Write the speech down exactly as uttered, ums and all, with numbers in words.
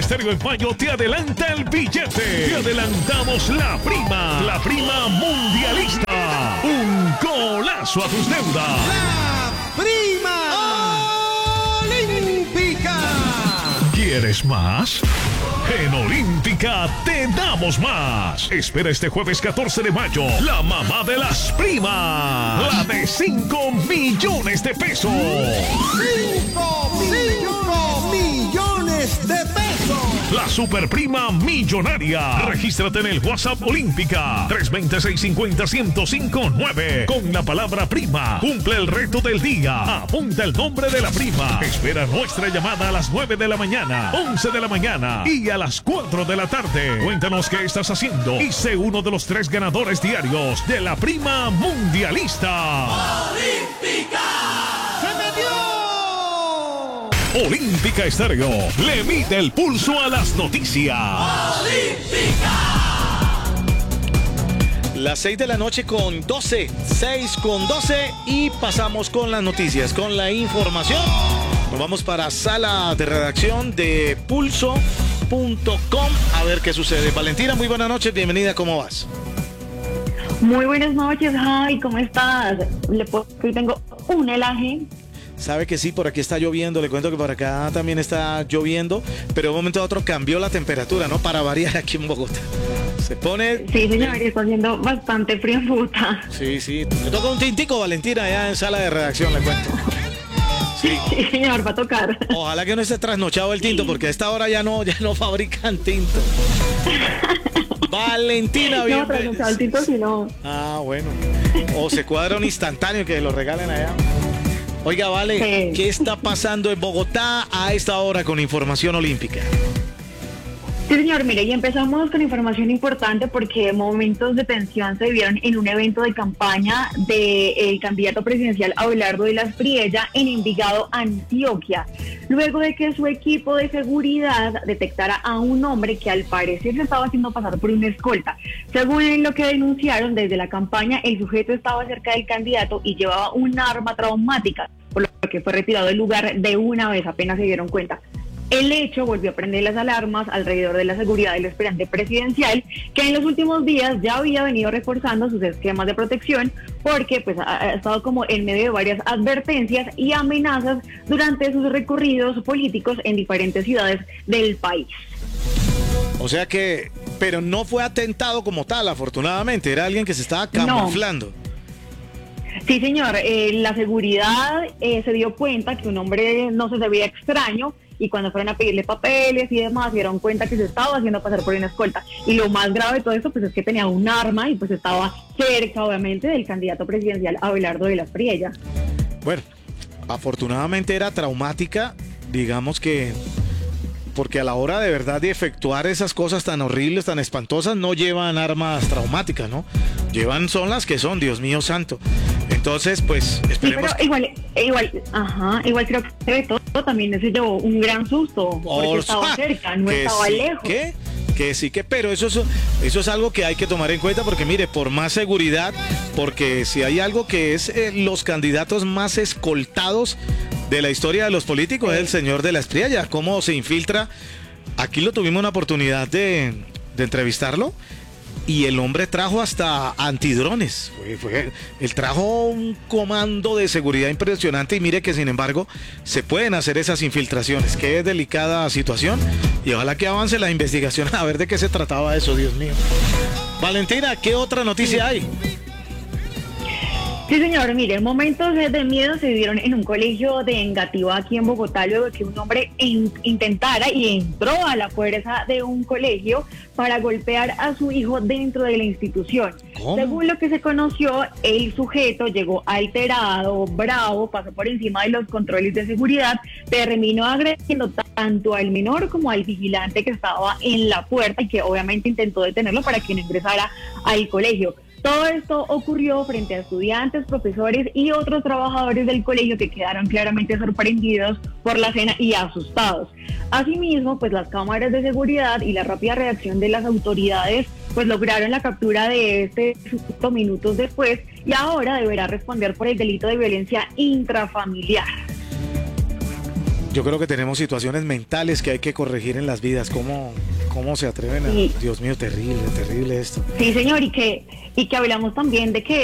Estéreo en Mayo te adelanta el billete. Te adelantamos la prima. La prima mundialista. Un golazo a tus deudas. La prima olímpica. ¿Quieres más? En Olímpica te damos más. Espera este jueves catorce de mayo la mamá de las primas. La de cinco millones de pesos. cinco millones de pesos. La superprima millonaria. Regístrate en el WhatsApp Olímpica tres dos cero, seis cinco cero, uno cero cinco nueve. Con la palabra prima. Cumple el reto del día. Apunta el nombre de la prima. Espera nuestra llamada a las nueve de la mañana, once de la mañana y a las cuatro de la tarde. Cuéntanos qué estás haciendo y sé uno de los tres ganadores diarios de la prima mundialista. ¡Olímpica! ¡Se metió! Olímpica Estéreo le mide el pulso a las noticias. ¡Olímpica! Las seis de la noche con doce, seis con doce y pasamos con las noticias, con la información. Nos vamos para sala de redacción de pulso punto com a ver qué sucede. Valentina, muy buenas noches, bienvenida, ¿cómo vas? Muy buenas noches, Javi, ¿cómo estás? Le puedo, hoy tengo un helaje. Sabe que sí, por aquí está lloviendo, le cuento que por acá también está lloviendo, pero de un momento a otro cambió la temperatura, ¿no? Para variar aquí en Bogotá. Se pone... Sí, señor, está haciendo bastante frío en Bogotá. Sí, sí. Me toca un tintico, Valentina, allá en sala de redacción, le cuento. Sí. Sí, señor, va a tocar. Ojalá que no esté trasnochado el tinto, porque a esta hora ya no, ya no fabrican tinto. Valentina, bien. No, trasnochado el tinto, si no. Ah, bueno. O se cuadra un instantáneo que lo regalen allá. Oiga, Vale, sí. ¿Qué está pasando en Bogotá a esta hora con información olímpica? Sí, señor, mire, y empezamos con información importante porque momentos de tensión se vieron en un evento de campaña del candidato presidencial Abelardo de la Espriella en Envigado, Antioquia, luego de que su equipo de seguridad detectara a un hombre que al parecer se estaba haciendo pasar por una escolta. Según lo que denunciaron desde la campaña, el sujeto estaba cerca del candidato y llevaba un arma traumática, por lo que fue retirado del lugar de una vez, apenas se dieron cuenta. El hecho volvió a prender las alarmas alrededor de la seguridad del aspirante presidencial, que en los últimos días ya había venido reforzando sus esquemas de protección porque pues ha estado como en medio de varias advertencias y amenazas durante sus recorridos políticos en diferentes ciudades del país. O sea que, pero no fue atentado como tal, afortunadamente, era alguien que se estaba camuflando. No. Sí, señor, eh, la seguridad eh, se dio cuenta que un hombre no se veía extraño y cuando fueron a pedirle papeles y demás se dieron cuenta que se estaba haciendo pasar por una escolta. Y lo más grave de todo esto pues es que tenía un arma y pues estaba cerca obviamente del candidato presidencial Abelardo de la Espriella. Bueno, afortunadamente era traumática, digamos que... porque a la hora de verdad de efectuar esas cosas tan horribles, tan espantosas, no llevan armas traumáticas, ¿no? Llevan son las que son, Dios mío santo. Entonces, pues, esperemos... Sí, pero igual, igual, ajá, igual creo que de todo también se llevó un gran susto, porque oh, estaba cerca, no estaba sí, lejos. ¿Qué? Que sí, que pero eso es, eso es algo que hay que tomar en cuenta porque mire, por más seguridad, porque si hay algo que es eh, los candidatos más escoltados de la historia de los políticos sí. Es el señor de la Espriella, cómo se infiltra. Aquí lo tuvimos una oportunidad de, de entrevistarlo y el hombre trajo hasta antidrones. Fue, fue, él trajo un comando de seguridad impresionante y mire que sin embargo se pueden hacer esas infiltraciones. Qué delicada situación y ojalá que avance la investigación a ver de qué se trataba eso, Dios mío. Valentina, ¿qué otra noticia hay? Sí, señor, mire, momentos de miedo se dieron en un colegio de Engativá, aquí en Bogotá, luego de que un hombre in, intentara y entró a la fuerza de un colegio para golpear a su hijo dentro de la institución. ¿Cómo? Según lo que se conoció, el sujeto llegó alterado, bravo, pasó por encima de los controles de seguridad, terminó agrediendo tanto al menor como al vigilante que estaba en la puerta y que obviamente intentó detenerlo para que no ingresara al colegio. Todo esto ocurrió frente a estudiantes, profesores y otros trabajadores del colegio que quedaron claramente sorprendidos por la escena y asustados. Asimismo, pues las cámaras de seguridad y la rápida reacción de las autoridades pues lograron la captura de este sujeto minutos después y ahora deberá responder por el delito de violencia intrafamiliar. Yo creo que tenemos situaciones mentales que hay que corregir en las vidas. ¿Cómo, cómo se atreven a...? Sí. Dios mío, terrible, terrible esto. Sí, señor, y que, y que hablamos también de que